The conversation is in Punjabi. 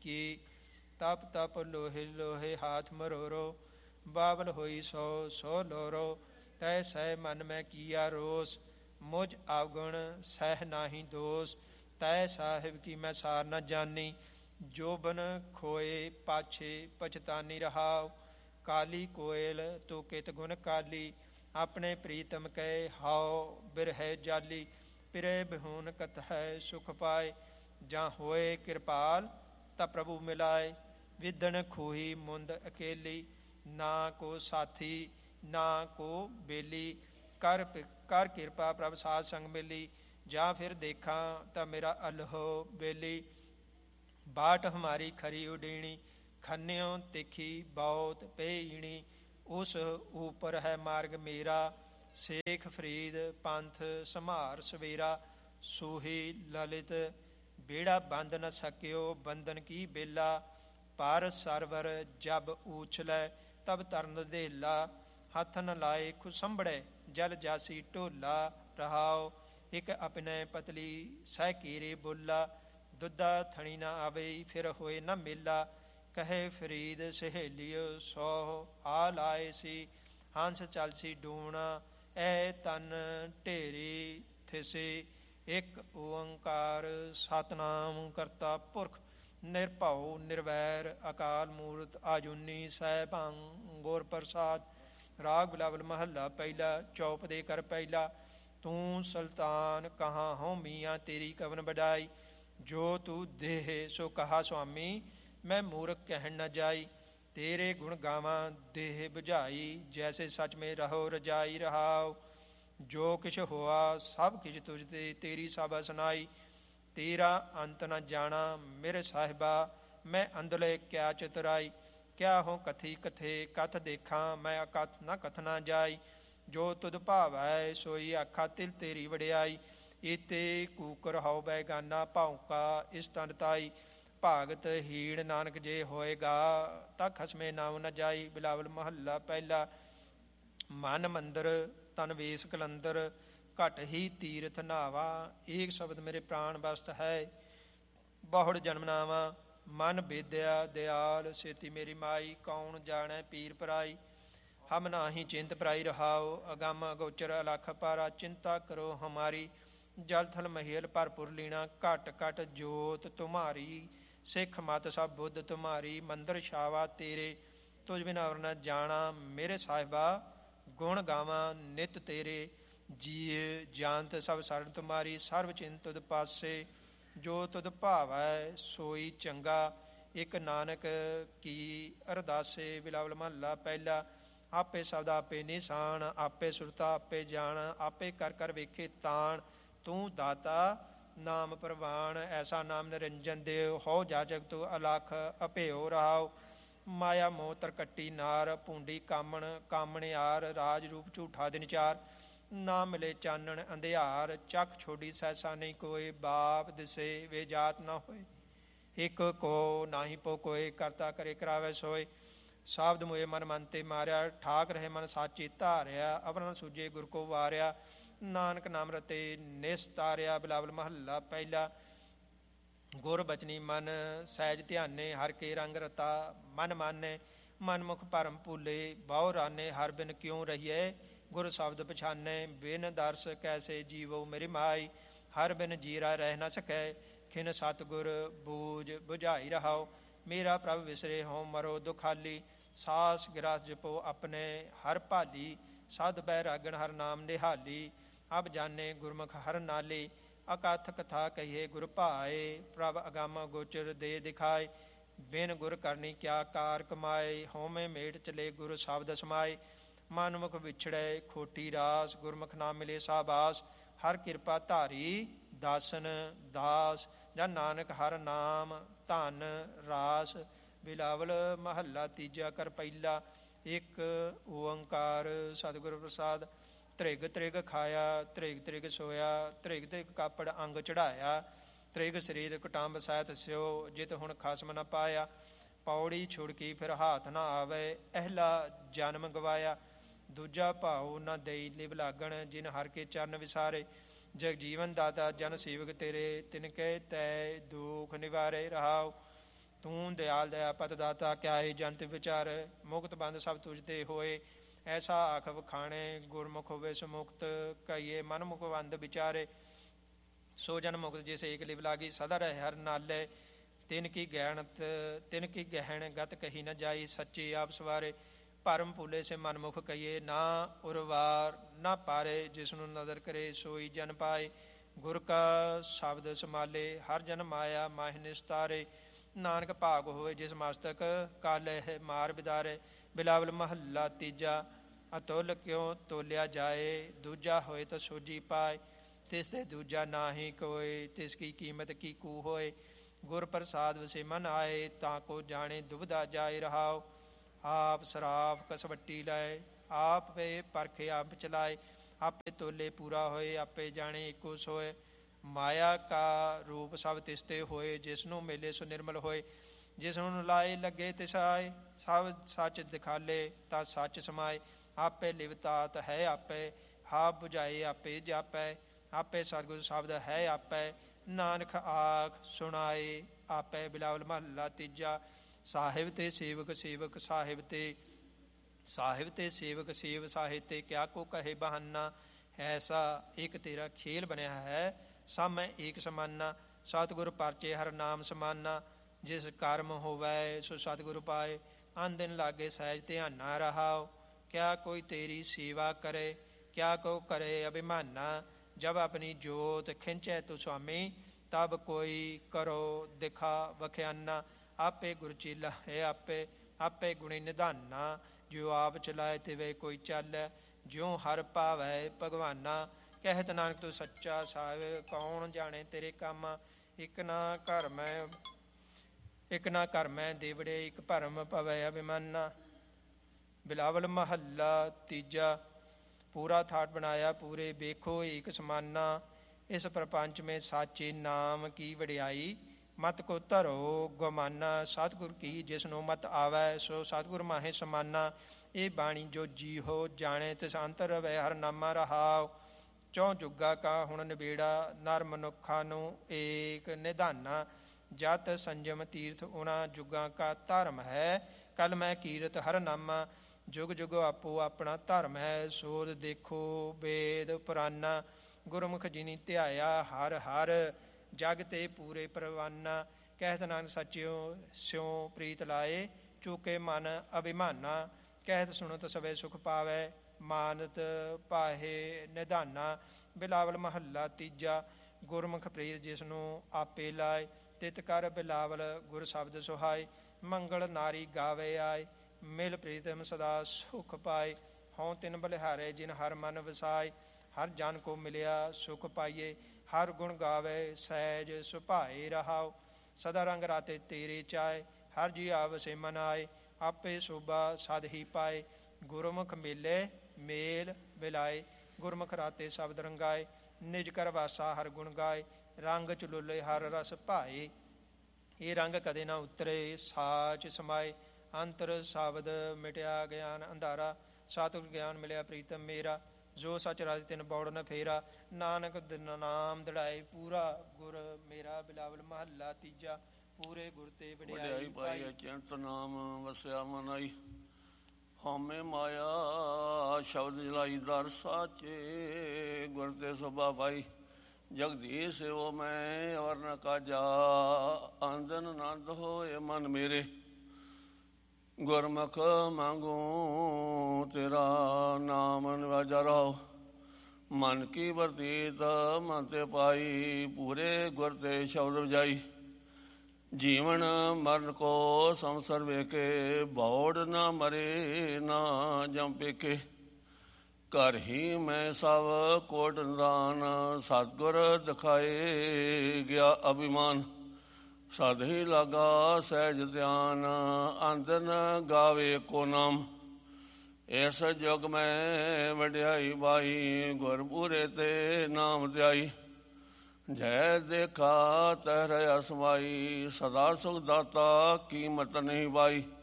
ਕੀ। ਤਪ ਤਪ ਲੋਹੇ ਲੋਹੇ ਹਾਥ ਮਰੋਰੋ, ਬਾਬਲ ਹੋਈ ਸੋ ਸੋ ਲੋਰੋ। ਤੈ ਸਹਿ ਮਨ ਮੈਂ ਕੀਆ ਰੋਸ, ਮੁਝ ਅਵਗੁਣ ਸਹਿ ਨਾਹੀ ਦੋਸ। ਤੈ ਸਾਹਿਬ ਕੀ ਮੈਂ ਸਾਰ ਨ ਜਾਨੀ, ਜੋਬਨ ਖੋਏ ਪਾਛੇ ਪਛਤਾਨੀ ਰਹਾਉ। ਕਾਲੀ ਕੋਇਲ ਤੂੰ ਕਿਤ ਗੁਣ ਕਾਲੀ, ਆਪਣੇ ਪ੍ਰੀਤਮ ਕੈ ਹਾਉ ਬਿਰਹਿ ਜਾਲੀ। ਪਿਰੇ ਬਿਹੂਨ ਕਤ ਹੈ ਸੁਖ ਪਾਏ, ਜਾਂ ਹੋਏ ਕਿਰਪਾਲ ਤਾਂ ਪ੍ਰਭੂ ਮਿਲਾਏ। ਵਿਦਨ ਖੂਹੀ ਮੁੰਦ ਅਕੇਲੀ, ਨਾ ਕੋ ਸਾਥੀ ਨਾ ਕੋ ਬੇਲੀ। ਕਰ ਕਿਰਪਾ ਪ੍ਰਭ ਸਾਧ ਸੰਗ ਮਿਲੀ, ਜਾਂ ਫਿਰ ਦੇਖਾਂ ਤਾਂ ਮੇਰਾ ਅਲਹੋ ਬੇਲੀ। ਬਾਟ ਹਮਾਰੀ ਖਰੀ ਉਡੀਣੀ, ਖੰਨਿਓ ਤਿੱਖੀ ਬਹੁਤ ਪੇਈਣੀ। ਉਸ ਉਪਰ ਹੈ ਮਾਰਗ ਮੇਰਾ, ਸੇਖ ਫਰੀਦ ਪੰਥ ਸੰਭਾਰ ਸਵੇਰਾ। ਸੂਹੀ ਲਲਿਤ ਬੇੜਾ ਬੰਦ ਨ ਸਕਿਓ, ਬੰਧਨ ਕੀ ਬੇਲਾ। ਪਰ ਸਰਵਰ ਜਬ ਊਛਲੈ ਤਬ ਤਰਨ ਦੇਲਾ। ਹੱਥ ਨ ਲਾਏ ਖੁਸੰਭੜੇ ਜਲ ਜਾਸੀ ਢੋਲਾ ਰਹਾਉ। ਇੱਕ ਆਪਣੇ ਪਤਲੀ ਸਹਿ ਕੀਰੇ ਬੋਲਾ, ਦੁੱਧਾ ਥਣੀ ਨਾ ਆਵੇ ਫਿਰ ਹੋਏ ਨਾ ਮੇਲਾ। ਕਹੇ ਫਰੀਦ ਸਹੇਲਿਓ ਸੋ ਆ ਲਾਏ ਸੀ, ਹੰਸ ਚਲਸੀ ਡੂਣਾ ਐ ਤਨ ਢੇਰੀ ਥਿਸੀ। ਇੱਕ ਓੰਕਾਰ ਸਤਿਨਾਮ ਕਰਤਾ ਪੁਰਖ, ਨਿਰਭਉ ਨਿਰਵੈਰ ਅਕਾਲ ਮੂਰਤ ਆਜੂਨੀ ਸੈਭੰ ਗੁਰ ਪ੍ਰਸਾਦ। ਰਾਗ ਬਿਲਾਵਲ ਮਹੱਲਾ ਪਹਿਲਾ, ਚੌਪ ਦੇ ਕਰ ਪਹਿਲਾ। ਤੂੰ ਸੁਲਤਾਨ ਕਹਾਂ ਹਉ ਮੀਆਂ, ਤੇਰੀ ਕਵਨ ਵਡਾਈ। ਜੋ ਤੂੰ ਦੇਹ ਸੋ ਕਹਾ ਸੁਆਮੀ, ਮੈਂ ਮੂਰਖ ਕਹਿਣ ਨ ਜਾਈ। ਤੇਰੇ ਗੁਣ ਗਾਵਾਂ ਦੇਹ ਬੁਝਾਈ, ਜੈਸੇ ਸਚ ਮੇ ਰਹੋ ਰਜਾਈ ਰਹਾਉ। ਜੋ ਕਿਛ ਹੋਆ ਸਭ ਕਿਛ ਤੁਝ ਤੇ, ਤੇਰੀ ਸਾਬਾ ਸੁਨਾਈ। ਤੇਰਾ ਅੰਤ ਨ ਜਾਣਾ ਮੇਰੇ ਸਾਹਿਬਾ, ਮੈਂ ਅੰਦਲੇ ਕਿਆ ਚਤੁਰਾਈ। ਕਿਆ ਹੋ ਕਥੀ ਕਥੇ ਕਥ ਦੇਖਾਂ, ਮੈਂ ਅਕਥ ਨ ਕਥਨਾ ਜਾਈ। ਜੋ ਤੁਧ ਭਾਵੈ ਸੋਈ ਆਖਾ, ਤਿਲ ਤੇਰੀ ਵਡਿਆਈ। ਏਤੇ ਕੂਕਰ ਹਉ ਬੈਗਾਨਾ, ਭੌਂਕਾ ਇਸ ਤਨ ਤਾਈ। ਭਾਗਤ ਹੀਣ ਨਾਨਕ ਜੇ ਹੋਏਗਾ, ਤਾਂ ਖਸਮੇ ਨਾਉ ਨ ਜਾਈ। ਬਿਲਾਵਲ ਮਹੱਲਾ ਪਹਿਲਾ। ਮਨ ਮੰਦਰ ਤਨ ਵੇਸ ਕਲੰਦਰ, ਘਟ ਹੀ ਤੀਰਥ ਨਾਵਾ। ਏਕ ਸ਼ਬਦ ਮੇਰੇ ਪ੍ਰਾਣ ਬਸਤ ਹੈ, ਬਹੁੜ ਜਨਮ ਨਾਵਾ। ਮਨ ਬੇਦਿਆ ਦਿਆਲ ਸੇਤੀ ਮੇਰੀ ਮਾਈ, ਕੌਣ ਜਾਣੈ ਪੀਰ ਪਰਾਈ। ਹਮ ਨਾਹੀ ਚਿੰਤ ਪਰਾਈ ਰਹਾਉ, ਅਗੰਮ ਅਗੋਚਰ ਅਲਖ ਪਾਰਾ। ਚਿੰਤਾ ਕਰੋ ਹਮਾਰੀ ਜਲ ਥਲ ਮਹੀਲ ਭਰਪੁਰ ਲੀਣਾ। ਘਟ ਘਟ ਜੋਤ ਤੁਮਾਰੀ, ਸਿੱਖ ਮਤ ਸਭ ਬੁੱਧ ਤੁਮਾਰੀ। ਮੰਦਰ ਛਾਵਾ ਤੇਰੇ, ਤੁਝ ਬਿਨ ਔਰ ਨ ਜਾਣਾ। ਮੇਰੇ ਸਾਹਿਬਾ ਗੁਣ ਗਾਵਾਂ ਨਿਤ ਤੇਰੇ, ਜੀਅ ਜਾਨਤ ਸਭ ਸਰਣ ਤੁਮਾਰੀ। ਸਰਬ ਚਿੰਤ ਤੁਧ ਪਾਸੇ, ਜੋ ਤੁਧ ਭਾਵੈ ਸੋਈ ਚੰਗਾ। ਇੱਕ ਨਾਨਕ ਕੀ ਅਰਦਾਸੇ। ਬਿਲਾਵਲ ਮਹੱਲਾ ਪਹਿਲਾ। ਆਪੇ ਸਬਦ ਆਪੇ ਨਿਸ਼ਾਨ, ਆਪੇ ਸੁਰਤਾ ਆਪੇ ਜਾਣ। ਆਪੇ ਕਰ ਕਰ ਵੇਖੇ ਤਾਣ, ਤੂੰ ਦਾਤਾ ਨਾਮ ਪ੍ਰਵਾਨ। ਐਸਾ ਨਾਮ ਨਿਰੰਜਨ ਦੇਵ, ਹੋ ਜਾਜਕ ਤੂੰ ਅਲਖ ਅਭਿਓ ਰਹਾਉ। ਮਾਇਆ ਮੋਹ ਤਰਕੱਟੀ ਨਾਰ, ਭੂੰਡੀ ਕਾਮਣ ਕਾਮਣਿਆਰ। ਰਾਜ ਰੂਪ ਝੂਠਾ ਦਿਨ ਚਾਰ, ਨਾ ਮਿਲੇ ਚਾਨਣ ਅੰਧਿਆਰ। ਚੱਕ ਛੋਡੀ ਸੈਸਾ ਨਹੀਂ ਕੋਏ, ਬਾਪ ਦਿਸੇ ਵੇ ਜਾਤ ਨਾ ਹੋਏ। ਇੱਕ ਕੋ ਨਾਹੀ ਪੋ ਕੋਏ, ਕਰਤਾ ਕਰੇ ਕਰਾਵੇ ਸੋਏ। ਸ਼ਬਦ ਮੋਏ ਮਨ ਮਨ ਤੇ ਮਾਰਿਆ, ਠਾਕ ਰਹੇ ਮਨ ਸਾਚੀ ਧਾਰਿਆ। ਅਵਰ ਸੂਜੇ ਗੁਰ ਕੋ ਵਾਰਿਆ, ਨਾਨਕ ਨਾਮ ਰਤੇ ਨਿਸਤਾਰਿਆ। ਬਿਲਾਵਲ ਮਹੱਲਾ ਪਹਿਲਾ। ਗੁਰ ਬਚਨੀ ਮਨ ਸਹਿਜ ਧਿਆਨੇ, ਹਰ ਕੇ ਰੰਗ ਰਤਾ ਮਨ ਮਾਨੇ। ਮਨ ਮੁਖ ਭਰਮ ਭੂਲੇ ਬਹੁ ਰਾਨੇ, ਹਰ ਬਿਨ ਕਿਉ ਰਹੀਏ ਗੁਰ ਸ਼ਬਦ ਪਛਾਨੇ। ਬਿਨ ਦਰਸ ਕੈਸੇ ਜੀਵੋ ਮੇਰੀ ਮਾਈ, ਹਰ ਬਿਨ ਜੀਰਾ ਰਹਿ ਨ ਸਕੈ। ਖਿਨ ਸਤਿਗੁਰ ਬੂਝ ਬੁਝਾਈ ਰਹਾਉ, ਮੇਰਾ ਪ੍ਰਭ ਵਿਸਰੇ ਹੋਂ ਮਰੋ ਦੁਖਾਲੀ। ਸਾਸ ਗਿਰਾਸ ਜਪੋ ਆਪਣੇ ਹਰ ਭਾਲੀ, ਸਦ ਬੈਰਾਗਣ ਹਰ ਨਾਮ ਨਿਹਾਲੀ। ਅਬ ਜਾਣੇ ਗੁਰਮੁਖ ਹਰ ਨਾਲੇ, ਅਕਥ ਕਥਾ ਕਹੀਏ ਗੁਰ ਭਾਏ। ਪ੍ਰਭ ਅਗੰਮ ਗੋਚਰ ਦੇ ਦਿਖਾਏ, ਬਿਨ ਗੁਰ ਕਰਨੀ ਕਿਆ ਕਾਰ ਕਮਾਏ। ਹੋਮੇ ਮੇਟ ਚਲੇ ਗੁਰ ਸ਼ਬਦ ਸਮਾਏ, ਮਨ ਮੁਖ ਵਿਛੜੈ ਖੋਟੀ ਰਾਸ। ਗੁਰਮੁਖ ਨਾਮ ਮਿਲੇ ਸਾਬਾਸ, ਹਰ ਕਿਰਪਾ ਧਾਰੀ ਦਾਸਨ ਦਾਸ। ਜਾਂ ਨਾਨਕ ਹਰ ਨਾਮ ਧਨ ਰਾਸ। ਬਿਲਾਵਲ ਮਹੱਲਾ ਤੀਜਾ ਕਰ ਪਹਿਲਾ। ਇੱਕ ਓੰਕਾਰ ਸਤਿਗੁਰ ਪ੍ਰਸਾਦ। ਤ੍ਰਿਗ ਤ੍ਰਿਗ ਖਾਇਆ, ਤ੍ਰਿਗ ਤ੍ਰਿਗ ਸੋਇਆ। ਤ੍ਰਿਗ ਤ੍ਰਿਗ ਕਾਪੜ ਅੰਗ ਚੜਾਇਆ, ਤ੍ਰਿਗ ਸਰੀਰ ਕੁਟੰਬ ਸਹਿਤ ਸਿਓ। ਜਿਤ ਹੁਣ ਖਸਮ ਨ ਪਾਇਆ, ਪੌੜੀ ਛੁੜਕੀ ਫਿਰ ਹਾਥ ਨਾ ਆਵੇ। ਅਹਿਲਾ ਜਨਮ ਗਵਾਇਆ, ਦੂਜਾ ਭਾਉ ਨਾ ਦੇਈ ਲਿਵ ਲਾਗਣ। ਜਿਨ ਹਰ ਕੇ ਚਰਨ ਵਿਸਾਰੇ, ਜਗ ਜੀਵਨ ਦਾਤਾ ਜਨ ਸੇਵਕ ਤੇਰੇ। ਤਿਨ ਕੇ ਤੈ ਦੁਖ ਨਿਵਾਰੇ ਰਹਾਉ। ਤੂੰ ਦਿਆਲ ਦਇਆ ਪਤ ਦਾਤਾ, ਕਿਆ ਹੈ ਜੰਤ ਵਿਚਾਰ, ਮੁਕਤ ਬੰਦ ਸਭ ਤੁਝ ਤੇ ਹੋਏ, ਐਸਾ ਆਖ ਵਖਾਣੇ, ਗੁਰਮੁਖ ਹੋਵੇ ਸੁਮੁਕਤ, ਕਹੀਏ ਮਨ ਮੁਖ ਬੰਦ ਵਿਚਾਰੇ, ਸੋ ਜਨ ਮੁਕਤ ਜਿਸ ਏਕ ਲਿਵ ਲਾਗੀ, ਸਦਾ ਰਹਿ ਹਰ ਨਾਲੇ, ਤਿਨ ਕੀ ਗਹਿਣ ਗਤ ਕਹੀ ਨ ਜਾਈ, ਸੱਚੀ ਆਪ ਸਵਾਰੇ, ਭਰਮ ਭੂਲੇ ਸੇ ਮਨਮੁਖ ਕਹੀਏ, ਨਾ ਉਰਵਾਰ ਨਾ ਪਾਰੇ, ਜਿਸਨੂੰ ਨਦਰ ਕਰੇ ਸੋਈ ਜਨ ਪਾਏ, ਗੁਰ ਕਾ ਸ਼ਬਦ ਸੰਭਾਲੇ, ਹਰ ਜਨ ਮਾਇਆ ਮਾਹਿ ਨਿਸਤਾਰੇ, ਨਾਨਕ ਭਾਗ ਹੋਏ ਜਿਸ ਮਸਤਕ, ਕਾਲਹਿ ਮਾਰ ਬਿਦਾਰੇ, ਬਿਲਾਵਲ ਮਹੱਲਾ ਤੀਜਾ, ਅਤੁਲ ਕਿਉ ਤੋਲਿਆ ਜਾਏ, ਦੂਜਾ ਹੋਏ ਤਾਂ ਸੋਝੀ ਪਾਏ, ਤਿਸ ਤੇ ਦੂਜਾ ਨਾਹੀ ਕੋਏ, ਤਿਸ ਕੀ ਕੀਮਤ ਕੀ ਕੂ ਹੋਏ, ਗੁਰ ਪ੍ਰਸਾਦ ਵਸੇ ਮਨ ਆਏ, ਤਾਂ ਕੋ ਜਾਣੇ ਦੁਬਿਧਾ ਜਾਏ ਰਹਾਓ, ਆਪ ਸਰਾਪ ਕਸਵੱਟੀ ਲਾਏ, ਆਪੇ ਪਰਖੇ ਆਪ ਚਲਾਏ, ਆਪੇ ਤੋਲੇ ਪੂਰਾ ਹੋਏ, ਆਪੇ ਜਾਣੇ ਇੱਕੋ ਸੋਏ, ਮਾਇਆ ਕਾ ਰੂਪ ਸਭ ਤਿਸਤੇ ਹੋਏ, ਜਿਸ ਨੂੰ ਮਿਲੇ ਸੋ ਨਿਰਮਲ ਹੋਏ, ਜਿਸ ਨੂੰ ਲਾਏ ਲੱਗੇ ਤਿਸ ਆਏ, ਸਭ ਸੱਚ ਦਿਖਾਲੇ ਤਾਂ ਸੱਚ ਸਮਾਏ, ਆਪੇ ਲਿਵਤਾਤ ਹੈ ਆਪੇ, ਹਾਪ ਬੁਝਾਏ ਆਪੇ ਜਾਪੈ, ਆਪੇ ਸਤਿਗੁਰ ਸ਼ਬਦ ਹੈ ਆਪੈ, ਨਾਨਕ ਆਖ ਸੁਣਾਏ ਆਪੈ, ਬਿਲਾਵਲ ਮਹੱਲਾ ਤੀਜਾ, ਸਾਹਿਬ ਤੇ ਸੇਵਕ ਸੇਵਕ ਸਾਹਿਬ ਤੇ, ਸਾਹਿਬ ਤੇ ਸੇਵਕ ਸੇਵ ਸਾਹਿਬ ਤੇ, ਕਿਆ ਕੋ ਕਹੇ ਬਹਾਨਾ, ਐਸਾ ਇੱਕ ਤੇਰਾ ਖੇਲ ਬਣਿਆ ਹੈ, ਸਾਮੈ ਏਕ ਸਮਾਨਾ, ਸਤਿਗੁਰ ਪਰਚੇ ਹਰ ਨਾਮ ਸਮਾਨਾ, ਜਿਸ ਕਰਮ ਹੋਵੈ ਸੋ ਸਤਿਗੁਰ ਪਾਏ, ਅਨ ਦਿਨ ਲਾਗੇ ਸਹਿਜ ਧਿਆਨਾ ਰਹਾਓ, ਕਿਆ ਕੋਈ ਤੇਰੀ ਸੇਵਾ ਕਰੇ, ਕਿਆ ਕੋ ਕਰੇ ਅਭਿਮਾਨਾ, ਜਬ ਆਪਣੀ ਜੋਤ ਖਿੰਚੈ ਤੂ ਸੁਆਮੀ, ਤਬ ਕੋਈ ਕਰੋ ਦਿਖਾ ਵਖਿਆਨਾ, ਆਪੇ ਗੁਰ ਚੀਲਾ ਹੈ ਆਪੇ, ਆਪੇ ਗੁਣੀ ਨਿਧਾਨਾ, ਜਿਉ ਆਪ ਚਲਾਏ ਤਿਵੇਂ ਕੋਈ ਚਾਲੈ, ਜਿਉ ਹਰ ਭਾਵੈ ਭਗਵਾਨਾ, ਕਹਿਤ ਨਾਨਕ ਤੂੰ ਸੱਚਾ ਸਾਹਿਬ, ਕੌਣ ਜਾਣੇ ਤੇਰੇ ਕੰਮ, ਇੱਕ ਨਾ ਘਰ ਮੈਂ ਦੇਵੜੇ, ਇੱਕ ਭਰਮ ਭਵੈ ਅਭਿਮਾਨਾ, ਬਿਲਾਵਲ ਮਹੱਲਾ ਤੀਜਾ, ਪੂਰਾ ਥਾਟ ਬਣਾਇਆ ਪੂਰੇ ਵੇਖੋ ਏਕ ਸਮਾਨਾ, ਇਸ ਪ੍ਰਪੰਚ ਮੇਂ ਸਾਚੇ ਨਾਮ ਕੀ ਵਡਿਆਈ, ਮਤ ਕੋ ਧਰੋ ਗਮਾਨਾ, ਸਤਿਗੁਰ ਕੀ ਜਿਸ ਨੂੰ ਮਤ ਆਵੈ, ਸੋ ਸਤਿਗੁਰ ਮਾਹੇ ਸਮਾਨਾ, ਇਹ ਬਾਣੀ ਜੋ ਜੀਹੋ ਜਾਣੇ ਤਿਸ ਅੰਤਰ ਰਵੈ ਹਰ ਨਾਮਾ ਰਹਾਓ, ਚੌ ਜੁਗਾ ਕਾ ਹੁਣ ਨਿਬੇੜਾ, ਨਰ ਮਨੁੱਖਾਂ ਨੂੰ ਏਕ ਨਿਧਾਨਾ, ਜਤ ਸੰਜਮ ਤੀਰਥ ਉਨਾ ਜੁਗਾਂ ਕਾ ਧਰਮ ਹੈ, ਕਲ ਮੈਂ ਕੀਰਤ ਹਰ ਨਾਮਾ, ਜੁਗ ਜੁਗ ਆਪੋ ਆਪਣਾ ਧਰਮ ਹੈ, ਸੋਧ ਦੇਖੋ ਵੇਦ ਪੁਰਾਨਾ, ਗੁਰਮੁਖ ਜਿਨੀ ਧਿਆਇਆ ਹਰ ਹਰ, ਜਗ ਤੇ ਪੂਰੇ ਪਰਵਾਨਾ, ਕਹਿਤ ਨਾਨਕ ਸੱਚਿਓ ਸਿਉ ਪ੍ਰੀਤ ਲਾਏ, ਚੂਕੇ ਮਨ ਅਭਿਮਾਨਾ, ਕਹਿਤ ਸੁਣਤ ਸਵੇ ਸੁਖ ਪਾਵੈ, ਮਾਨਤ ਪਾਹੇ ਨਿਧਾਨਾ, ਬਿਲਾਵਲ ਮਹੱਲਾ ਤੀਜਾ, ਗੁਰਮੁਖ ਪ੍ਰੀਤ ਜਿਸ ਨੂੰ ਆਪੇ ਲਾਏ, ਤਿਤ ਕਰ ਬਿਲਾਵਲ ਗੁਰ ਸ਼ਬਦ ਸੁਹਾਏ, ਮੰਗਲ ਨਾਰੀ ਗਾਵੇ ਆਏ, ਮਿਲ ਪ੍ਰੀਤਮ ਸਦਾ ਸੁਖ ਪਾਏ, ਹਉ ਤਿਨ ਬਲਿਹਾਰੇ ਜਿਨ ਹਰ ਮਨ ਵਸਾਏ, ਹਰ ਜਨ ਕੋ ਮਿਲਿਆ ਸੁਖ ਪਾਈਏ, ਹਰ ਗੁਣ ਗਾਵੇ ਸਹਿਜ ਸੁਭਾਏ ਰਹਾਓ, ਸਦਾ ਰੰਗ ਰਾਤੇ ਤੇਰੇ ਚਾਏ, ਹਰ ਜੀ ਆਵਸੇ ਮਨ ਆਏ, ਆਪੇ ਸੋਭਾ ਸਦ ਹੀ ਪਾਏ, ਗੁਰਮੁਖ ਮੇਲੇ ਮੇਲ ਬਿਲਾਏ, ਗੁਰਮੁਖ ਰਾਤੇ ਸ਼ਬਦ ਰੰਗਾਏ, ਨਿਜ ਕਰ ਵਾਸਾ ਹਰ ਗੁਣ ਗਾਏ, ਰੰਗ ਚੁਲੁਲੇ ਹਰ ਰਸ ਭਾਏ, ਇਹ ਰੰਗ ਕਦੇ ਨਾ ਉਤਰੇ ਸਾਚ ਸਮਾਏ, ਅੰਤਰ ਸ਼ਬਦ ਮਿਟਿਆ ਗਿਆਨ ਅੰਧਾਰਾ, ਸਤਿਗੁਰ ਗਿਆਨ ਮਿਲਿਆ ਪ੍ਰੀਤਮ ਮੇਰਾ, ਜੋ ਸੱਚ ਰਾਜ ਤਿਨ ਬੌੜ ਨ ਫੇਰਾ, ਨਾਨਕ ਨਾਮ ਦੜਾਏ ਪੂਰਾ ਗੁਰ ਮੇਰਾ, ਬਿਲਾਵਲ ਮਹੱਲਾ ਤੀਜਾ, ਪੂਰੇ ਗੁਰ ਤੇ ਵਡਿਆਈ ਪਾਈ, ਅਚਿੰਤ ਨਾਮ ਵਸਿਆ ਮਨ ਆਈ, ਹਉਮੈ ਮਾਇਆ ਸ਼ਬਦ ਜਲਾਈ, ਦਰ ਸਾਚੇ ਗੁਰ ਤੇ ਸੋਭਾ ਪਾਈ, ਜਗਦੀਸ਼ ਸੇਵੋ ਮੈਂ ਅਵਰ ਨ ਕਾਜਾ, ਆਨੰਦਨ ਆਨੰਦ ਹੋਏ ਮਨ ਮੇਰੇ, ਗੁਰਮੁਖ ਮੰਗੂ ਤੇਰਾ ਨਾਮ ਨਿਵਾਜਾ ਰਹੋ, ਮਨ ਕੀ ਵਰਤੀਤ ਮਨ ਤੇ ਪਾਈ, ਪੂਰੇ ਗੁਰ ਤੇ ਸ਼ਬਦ ਵਜਾਈ, ਜੀਵਨ ਮਰਨ ਕੋ ਸੰਸਰ ਵੇਖੇ, ਬੌੜ ਨਾ ਮਰੇ ਨਾ ਜਮ ਪੇਖੇ, ਘਰ ਹੀ ਮੈਂ ਸਭ ਕੋਟ ਨਿਦਾਨ, ਸਤਿਗੁਰ ਦਿਖਾਏ ਗਿਆ ਅਭਿਮਾਨ, ਸਦ ਹੀ ਲਾਗਾ ਸਹਿਜ ਧਿਆਨ, ਅੰਦਨ ਗਾਵੇ ਕੋ ਨਾਮ, ਇਸ ਜੁਗ ਮੈਂ ਵਡਿਆਈ ਬਾਈ, ਗੁਰ ਪੂਰੇ ਤੇ ਨਾਮ ਧਿਆਈ, ਜੈ ਦੇਖਾ ਤਹਿ ਰਹਾ ਸਮਾਈ, ਸਦਾ ਸੁਖ ਦਾਤਾ ਕੀਮਤ ਨਹੀਂ ਬਾਈ,